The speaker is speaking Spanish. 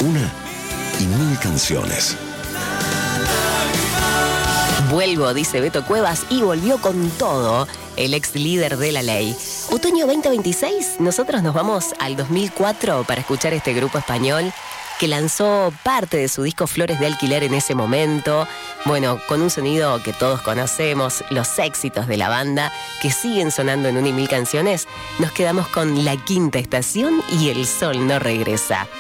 Una y mil canciones. Vuelvo, dice Beto Cuevas, y volvió con todo el ex líder de La Ley. Otoño 2026, nosotros nos vamos al 2004 para escuchar este grupo español que lanzó parte de su disco Flores de Alquiler en ese momento. Bueno, con un sonido que todos conocemos, los éxitos de la banda que siguen sonando en una y mil canciones. Nos quedamos con La Quinta Estación y El Sol no regresa.